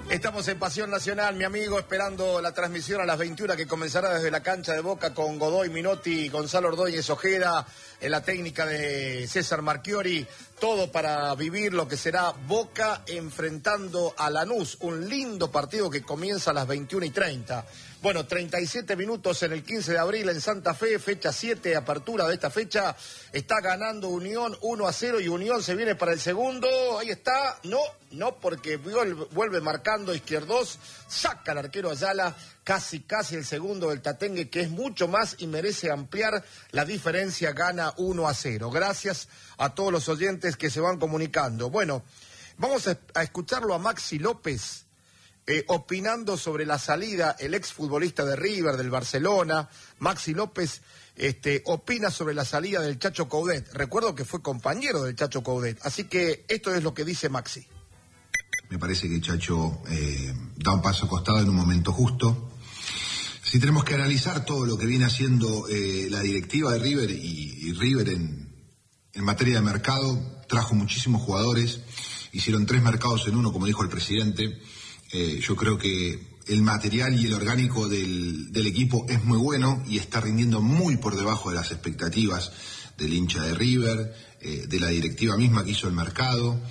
Estamos en Pasión Nacional, mi amigo, esperando la transmisión a las 21 que comenzará desde la cancha de Boca con Godoy, Minotti, Gonzalo Ordóñez Ojeda, en la técnica de César Marchiori, todo para vivir lo que será Boca enfrentando a Lanús, un lindo partido que comienza a las 21:30. Bueno, 37 minutos en el 15 de abril en Santa Fe, fecha 7, apertura de esta fecha. Está ganando Unión 1-0 y Unión se viene para el segundo. Ahí está. No, porque vuelve marcando Izquierdos. Saca al arquero Ayala. Casi el segundo del Tatengue, que es mucho más y merece ampliar la diferencia. Gana 1-0. Gracias a todos los oyentes que se van comunicando. Bueno, vamos a escucharlo a Maxi López. Opinando sobre la salida, el exfutbolista de River, del Barcelona, Maxi López, opina sobre la salida del Chacho Coudet. Recuerdo que fue compañero del Chacho Coudet, así que esto es lo que dice Maxi. Me parece que Chacho da un paso costado en un momento justo. Si tenemos que analizar todo lo que viene haciendo la directiva de River y River en materia de mercado, trajo muchísimos jugadores, hicieron 3 mercados en uno, como dijo el presidente. Yo creo que el material y el orgánico del equipo es muy bueno y está rindiendo muy por debajo de las expectativas del hincha de River, de la directiva misma que hizo el mercado,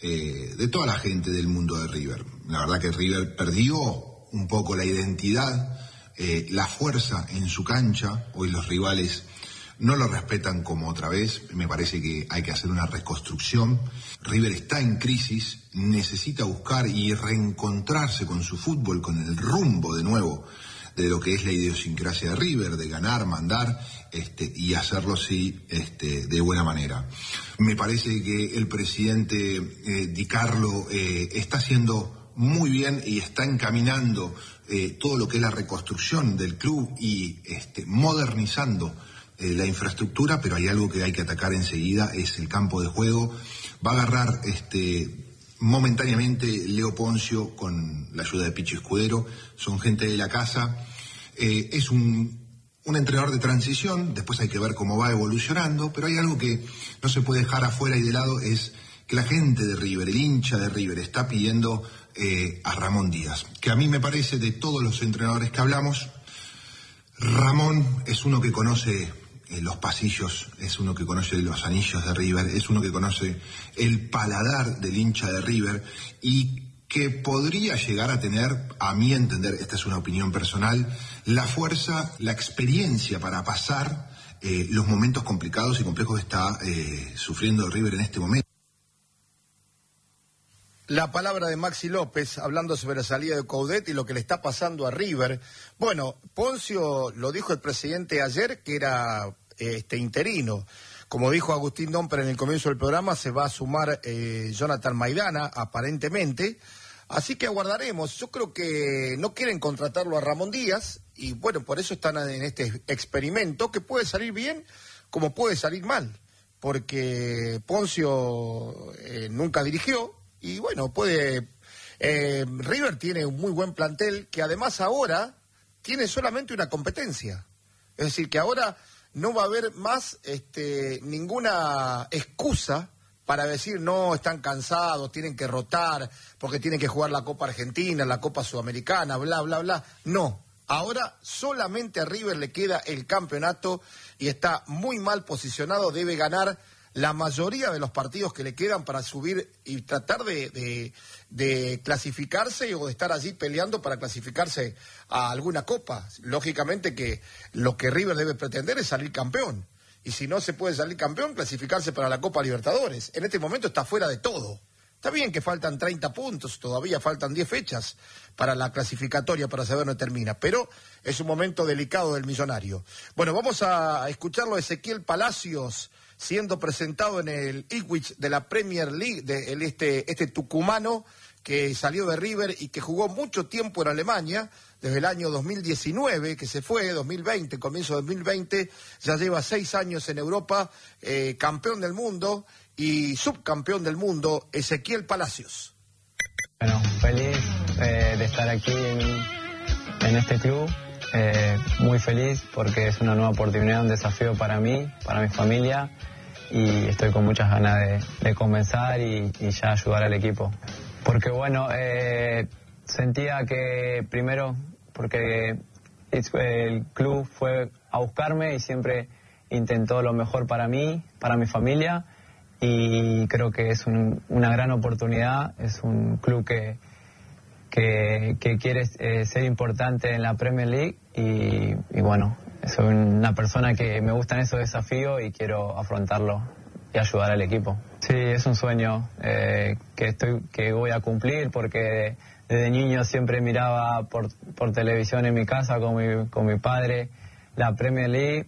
de toda la gente del mundo de River. La verdad que River perdió un poco la identidad, la fuerza en su cancha. Hoy los rivales no lo respetan como otra vez. Me parece que hay que hacer una reconstrucción. River está en crisis, necesita buscar y reencontrarse con su fútbol, con el rumbo de nuevo de lo que es la idiosincrasia de River, de ganar, mandar, y hacerlo sí, de buena manera. Me parece que el presidente Di Carlo está haciendo muy bien y está encaminando todo lo que es la reconstrucción del club y modernizando la infraestructura, pero hay algo que hay que atacar enseguida, es el campo de juego. Va a agarrar momentáneamente Leo Poncio con la ayuda de Pichi Escudero, son gente de la casa. Es un entrenador de transición, después hay que ver cómo va evolucionando, pero hay algo que no se puede dejar afuera y de lado, es que la gente de River, el hincha de River, está pidiendo a Ramón Díaz, que a mí me parece, de todos los entrenadores que hablamos, Ramón es uno que conoce los pasillos, es uno que conoce los anillos de River, es uno que conoce el paladar del hincha de River y que podría llegar a tener, a mi entender, esta es una opinión personal, la fuerza, la experiencia para pasar los momentos complicados y complejos que está sufriendo River en este momento. La palabra de Maxi López, hablando sobre la salida de Coudet y lo que le está pasando a River. Bueno, Poncio, lo dijo el presidente ayer, que era interino. Como dijo Agustín Domper en el comienzo del programa, se va a sumar Jonathan Maidana, aparentemente. Así que aguardaremos. Yo creo que no quieren contratarlo a Ramón Díaz, y bueno, por eso están en este experimento, que puede salir bien como puede salir mal, porque Poncio nunca dirigió. Y bueno, River tiene un muy buen plantel que además ahora tiene solamente una competencia. Es decir, que ahora no va a haber más ninguna excusa para decir no, están cansados, tienen que rotar, porque tienen que jugar la Copa Argentina, la Copa Sudamericana, bla, bla, bla. No, ahora solamente a River le queda el campeonato y está muy mal posicionado, debe ganar la mayoría de los partidos que le quedan para subir y tratar de clasificarse o de estar allí peleando para clasificarse a alguna copa. Lógicamente que lo que River debe pretender es salir campeón. Y si no se puede salir campeón, clasificarse para la Copa Libertadores. En este momento está fuera de todo. Está bien que faltan 30 puntos, todavía faltan 10 fechas para la clasificatoria, para saber dónde termina. Pero es un momento delicado del Millonario. Bueno, vamos a escucharlo a Ezequiel Palacios, siendo presentado en el Ipswich de la Premier League, este tucumano que salió de River y que jugó mucho tiempo en Alemania, desde el año 2019, que se fue, 2020, comienzo de 2020, ya lleva 6 años en Europa, campeón del mundo y subcampeón del mundo, Ezequiel Palacios. Bueno, feliz de estar aquí en este club, muy feliz porque es una nueva oportunidad, un desafío para mí, para mi familia, y estoy con muchas ganas de comenzar y ya ayudar al equipo. Porque bueno, sentía que primero, porque el club fue a buscarme y siempre intentó lo mejor para mí, para mi familia, y creo que es una gran oportunidad. Es un club que quiere ser importante en la Premier League y bueno, soy una persona que me gustan esos desafíos y quiero afrontarlo y ayudar al equipo. Sí, es un sueño que voy a cumplir, porque desde niño siempre miraba por televisión en mi casa con mi padre la Premier League,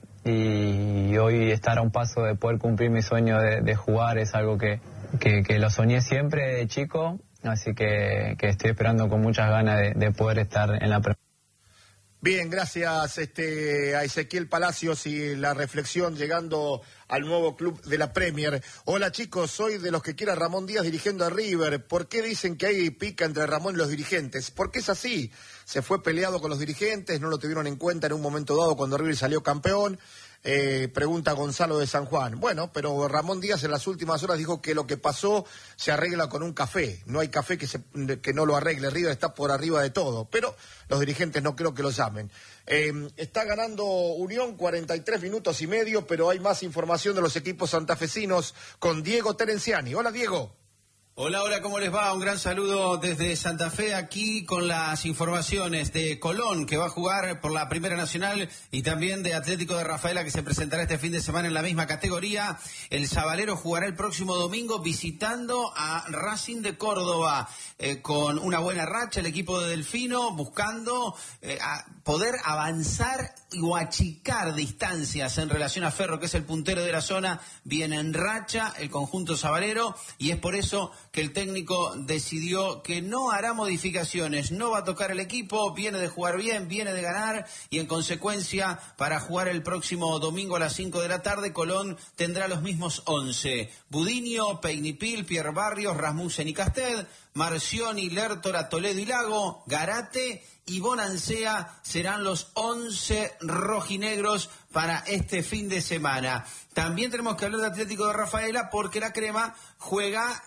y hoy estar a un paso de poder cumplir mi sueño de jugar es algo que lo soñé siempre de chico, así que estoy esperando con muchas ganas de poder estar en la Premier. Bien, gracias a Ezequiel Palacios y la reflexión llegando al nuevo club de la Premier. Hola chicos, soy de los que quiera Ramón Díaz dirigiendo a River. ¿Por qué dicen que hay pica entre Ramón y los dirigentes? Porque es así. Se fue peleado con los dirigentes, no lo tuvieron en cuenta en un momento dado cuando River salió campeón. Pregunta Gonzalo de San Juan. Bueno, pero Ramón Díaz en las últimas horas dijo que lo que pasó se arregla con un café. No hay café que no lo arregle. River está por arriba de todo, pero los dirigentes no creo que lo llamen. Está ganando Unión 43 minutos y medio, pero hay más información de los equipos santafesinos con Diego Terenciani. Hola Diego. Hola, ¿cómo les va? Un gran saludo desde Santa Fe, aquí con las informaciones de Colón, que va a jugar por la Primera Nacional, y también de Atlético de Rafaela, que se presentará este fin de semana en la misma categoría. El Sabalero jugará el próximo domingo visitando a Racing de Córdoba, con una buena racha, el equipo de Delfino, buscando poder avanzar o achicar distancias en relación a Ferro, que es el puntero de la zona. Viene en racha el conjunto sabalero, y es por eso que el técnico decidió que no hará modificaciones, no va a tocar el equipo, viene de jugar bien, viene de ganar, y en consecuencia, para jugar el próximo domingo a las 5 de la tarde, Colón tendrá los mismos 11. Budinio, Pegnipil, Pierre Barrios, Rasmussen y Casted, Marcioni, Lertora, Toledo y Lago, Garate y Bonancea serán los 11 rojinegros para este fin de semana. También tenemos que hablar de Atlético de Rafaela, porque la Crema juega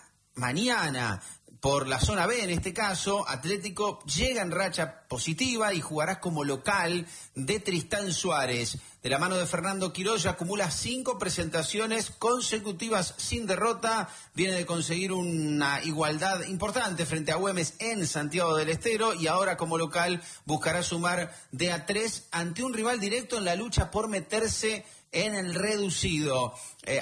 mañana por la zona B. En este caso, Atlético llega en racha positiva y jugará como local de Tristán Suárez. De la mano de Fernando Quiroz, acumula 5 presentaciones consecutivas sin derrota. Viene de conseguir una igualdad importante frente a Güemes en Santiago del Estero, y ahora como local buscará sumar de a 3 ante un rival directo en la lucha por meterse en el reducido.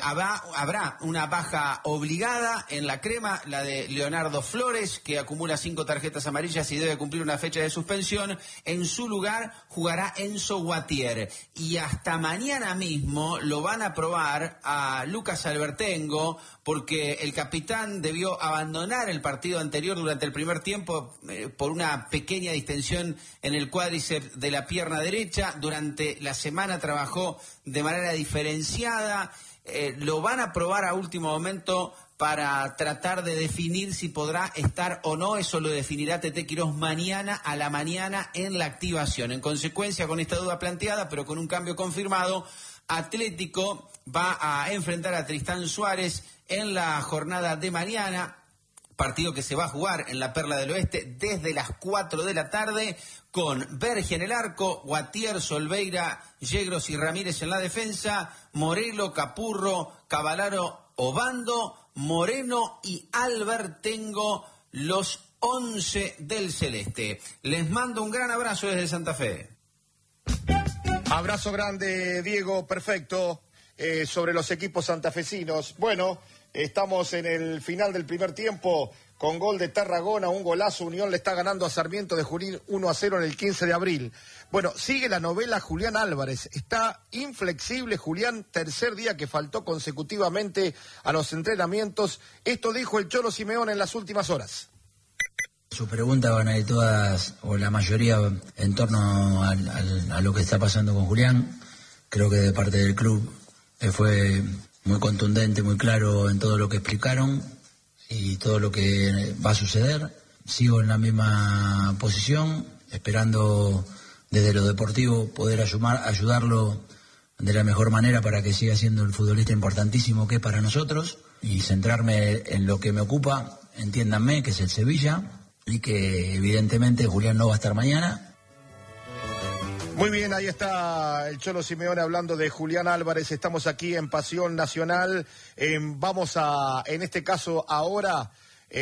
Habrá una baja obligada en la Crema, la de Leonardo Flores, que acumula 5 tarjetas amarillas y debe cumplir una fecha de suspensión. En su lugar jugará Enzo Guatier. Y hasta mañana mismo lo van a probar a Lucas Albertengo, porque el capitán debió abandonar el partido anterior durante el primer tiempo por una pequeña distensión en el cuádriceps de la pierna derecha. Durante la semana trabajó de manera diferenciada. Lo van a probar a último momento para tratar de definir si podrá estar o no. Eso lo definirá Tete Quiroz mañana a la mañana en la activación. En consecuencia, con esta duda planteada, pero con un cambio confirmado, Atlético va a enfrentar a Tristán Suárez en la jornada de mañana. Partido que se va a jugar en la Perla del Oeste desde las 4 de la tarde, con Berge en el arco, Guatier, Solveira, Yegros y Ramírez en la defensa, Morelo, Capurro, Cavallaro, Obando, Moreno y Albertengo, los 11 del Celeste. Les mando un gran abrazo desde Santa Fe. Abrazo grande, Diego, perfecto. Sobre los equipos santafesinos. Bueno, estamos en el final del primer tiempo con gol de Tarragona, un golazo. Unión le está ganando a Sarmiento de Junín 1-0 en el 15 de abril. Bueno, sigue la novela Julián Álvarez. Está inflexible Julián, tercer día que faltó consecutivamente a los entrenamientos. Esto dijo el Cholo Simeone en las últimas horas. Sus preguntas van a ir todas, o la mayoría, en torno a lo que está pasando con Julián. Creo que de parte del club fue muy contundente, muy claro en todo lo que explicaron y todo lo que va a suceder. Sigo en la misma posición, esperando desde lo deportivo poder ayudarlo de la mejor manera para que siga siendo el futbolista importantísimo que es para nosotros, y centrarme en lo que me ocupa, entiéndanme, que es el Sevilla. y que evidentemente Julián no va a estar mañana. Muy bien, ahí está el Cholo Simeone hablando de Julián Álvarez. Estamos aquí en Pasión Nacional. Vamos a, en este caso ahora,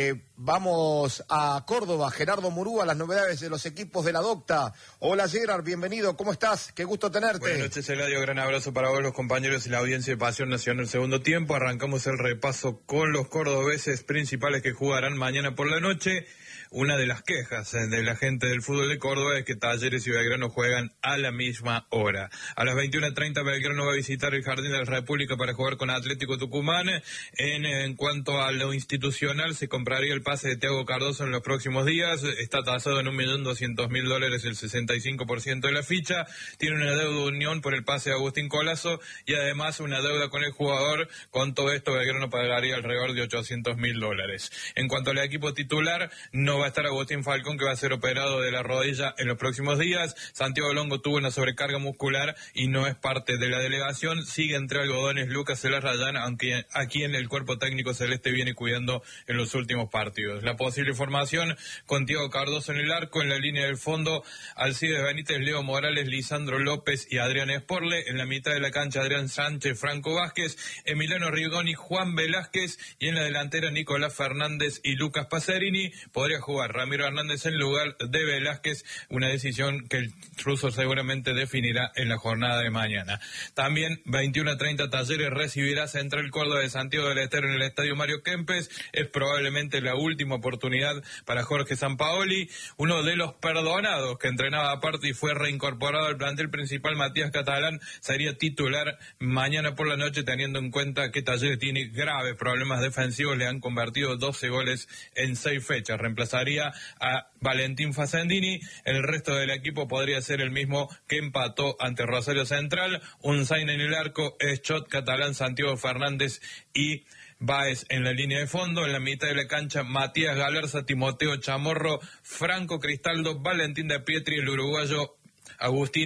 vamos a Córdoba. Gerardo Murúa, las novedades de los equipos de la Docta. Hola Gerard, bienvenido, ¿cómo estás? Qué gusto tenerte. Buenas noches, Eladio, gran abrazo para vos, los compañeros y la audiencia de Pasión Nacional. Segundo tiempo, arrancamos el repaso con los cordobeses principales que jugarán mañana por la noche. Una de las quejas de la gente del fútbol de Córdoba es que Talleres y Belgrano juegan a la misma hora. A las 21:30 Belgrano va a visitar el Jardín de la República para jugar con Atlético Tucumán. En cuanto a lo institucional, se compraría el pase de Thiago Cardoso en los próximos días. Está tasado en $1.200.000 el 65% de la ficha. Tiene una deuda de Unión por el pase de Agustín Colazo y además una deuda con el jugador. Con todo esto, Belgrano pagaría alrededor de $800.000. En cuanto al equipo titular, no va a estar Agustín Falcón, que va a ser operado de la rodilla en los próximos días. Santiago Longo tuvo una sobrecarga muscular y no es parte de la delegación. Sigue entre algodones Lucas Celarrayán, aunque a quien el cuerpo técnico celeste viene cuidando en los últimos partidos. La posible formación con Thiago Cardoso en el arco, en la línea del fondo, Alcides Benítez, Leo Morales, Lisandro López y Adrián Esporle. En la mitad de la cancha, Adrián Sánchez, Franco Vázquez, Emiliano Rigoni, Juan Velázquez, y en la delantera Nicolás Fernández y Lucas Pacerini. Podría jugar Ramiro Hernández en lugar de Velázquez, una decisión que el ruso seguramente definirá en la jornada de mañana. También 21:30 Talleres recibirá Central Córdoba de Santiago del Estero en el Estadio Mario Kempes. Es probablemente la última oportunidad para Jorge Sampaoli, uno de los perdonados que entrenaba aparte y fue reincorporado al plantel principal. Matías Catalán sería titular mañana por la noche, teniendo en cuenta que Talleres tiene graves problemas defensivos. Le han convertido 12 goles en 6 fechas. Reemplazaría a Valentín Facendini. El resto del equipo podría ser el mismo que empató ante Rosario Central. Unzain en el arco, Eschot, Catalán, Santiago Fernández y Báez en la línea de fondo. En la mitad de la cancha, Matías Galarza, Timoteo Chamorro, Franco Cristaldo, Valentín de Pietri, el uruguayo Agustín